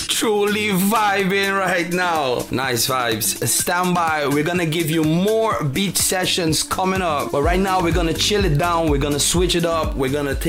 truly vibing right now. Nice vibes. Stand by. We're gonna give you more beach sessions coming up. But right now we're gonna chill it down. We're gonna switch it up. We're gonna take